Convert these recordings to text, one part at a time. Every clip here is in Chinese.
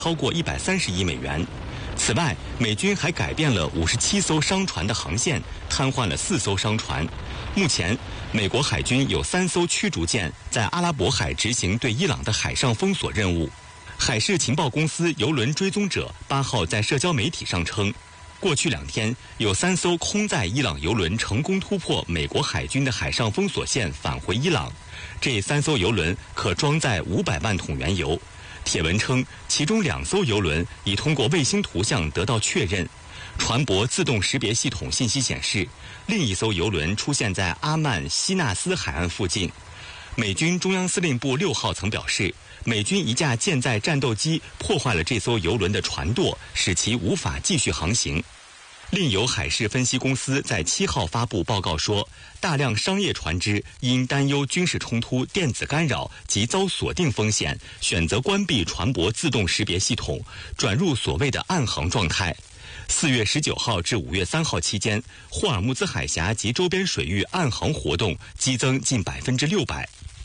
超过130亿美元。此外，美军还改变了57艘商船的航线，瘫痪了4艘商船。目前，美国海军有3艘驱逐舰在阿拉伯海执行对伊朗的海上封锁任务。海事情报公司邮轮追踪者8号在社交媒体上称，过去2天有3艘空载伊朗邮轮成功突破美国海军的海上封锁线返回伊朗。这3艘邮轮可装载500万桶原油。帖文称，其中2艘邮轮已通过卫星图像得到确认。船舶自动识别系统信息显示，另一艘邮轮出现在阿曼西纳斯海岸附近。美军中央司令部6号曾表示，美军一架舰载战斗机破坏了这艘邮轮的船舵，使其无法继续航行。另有海事分析公司在7号发布报告说，大量商业船只因担忧军事冲突、电子干扰及遭锁定风险，选择关闭船舶自动识别系统，转入所谓的暗航状态。4月19号至5月3号期间，霍尔木兹海峡及周边水域暗航活动激增近600%。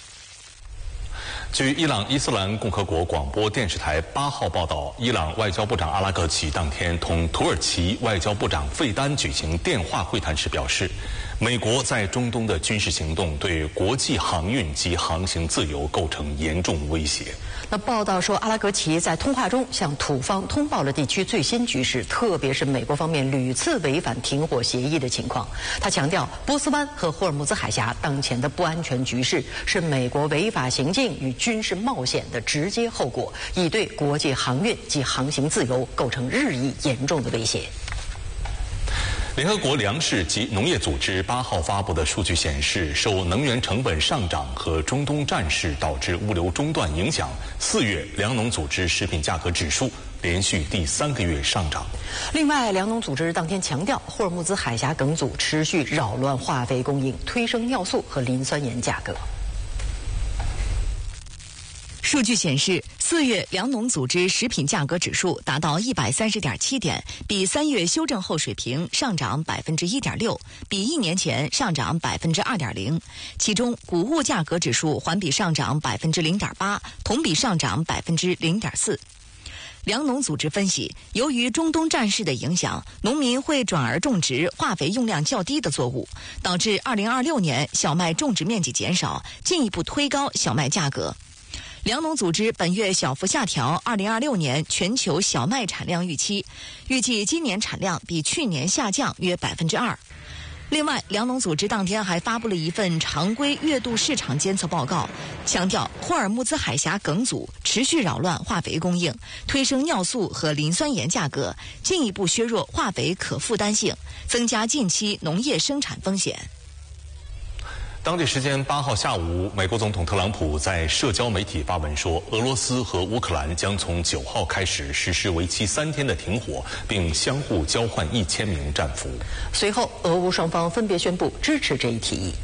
据伊朗伊斯兰共和国广播电视台8号报道，伊朗外交部长阿拉格齐当天同土耳其外交部长费丹举行电话会谈时表示，美国在中东的军事行动对国际航运及航行自由构成严重威胁。 那报道说，阿拉格齐在通话中向土方通报了地区最新局势，特别是美国方面屡次违反停火协议的情况。他强调，波斯湾和霍尔木兹海峡当前的不安全局势是美国违法行径与军事冒险的直接后果，已对国际航运及航行自由构成日益严重的威胁。 联合国粮食及农业组织8号发布的数据显示，受能源成本上涨和中东战事导致物流中断影响，4月粮农组织食品价格指数连续第3个月上涨。 另外，粮农组织当天强调，霍尔木兹海峡梗阻持续扰乱化肥供应，推升尿素和磷酸盐价格。 数据显示，4月粮农组织食品价格指数达到130.7点，比3月修正后水平上涨1.6%，比1年前上涨2.0%。其中，谷物价格指数环比上涨0.8%，同比上涨0.4%。粮农组织分析，由于中东战事的影响，农民会转而种植化肥用量较低的作物，导致2026年小麦种植面积减少，进一步推高小麦价格。粮农组织本月小幅下调2026年全球小麦产量预期，预计今年产量比去年下降约2%。另外，粮农组织当天还发布了一份常规月度市场监测报告，强调霍尔木兹海峡梗阻持续扰乱化肥供应，推升尿素和磷酸盐价格，进一步削弱化肥可负担性，增加近期农业生产风险。 当地时间8号下午，美国总统特朗普在社交媒体发文说，俄罗斯和乌克兰将从9号开始实施为期3天的停火，并相互交换1000名战俘。 随后，俄乌双方分别宣布支持这一提议。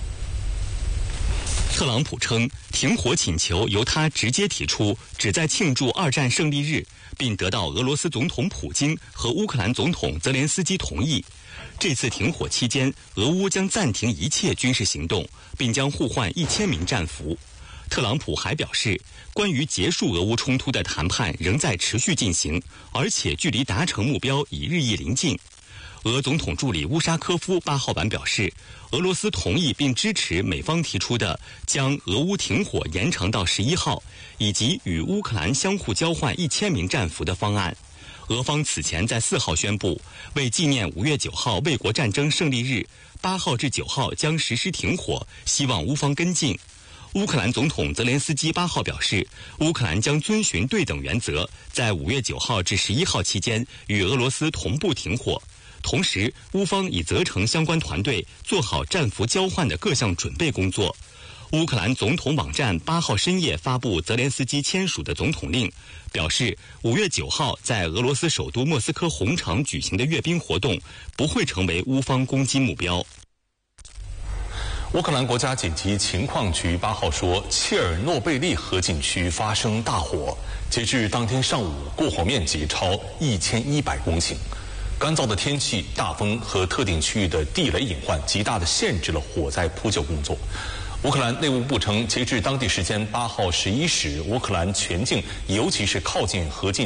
特朗普称，停火请求由他直接提出，旨在庆祝2战胜利日，并得到俄罗斯总统普京和乌克兰总统泽连斯基同意。这次停火期间，俄乌将暂停一切军事行动，并将互换1000名战俘。特朗普还表示，关于结束俄乌冲突的谈判仍在持续进行，而且距离达成目标已日益临近。俄总统助理乌沙科夫8号晚表示，俄罗斯同意并支持美方提出的将俄乌停火延长到11号，以及与乌克兰相互交换1000名战俘的方案。俄方此前在4号宣布，为纪念5月9号卫国战争胜利日，8号至9号将实施停火，希望乌方跟进。乌克兰总统泽连斯基8号表示，乌克兰将遵循对等原则，在5月9号至11号期间与俄罗斯同步停火。同时，乌方已责成相关团队做好战俘交换的各项准备工作。乌克兰总统网站8号深夜发布泽连斯基签署的总统令，表示5月9号在俄罗斯首都莫斯科红场举行的阅兵活动不会成为乌方攻击目标。 乌克兰国家紧急情况局8号说，切尔诺贝利核禁区发生大火，截至当天上午，过火面积超1100公顷。干燥的天气、大风和特定区域的地雷隐患，极大地限制了火灾扑救工作。 乌克兰内务部称，截至当地时间8号11时，乌克兰全境，尤其是靠近河近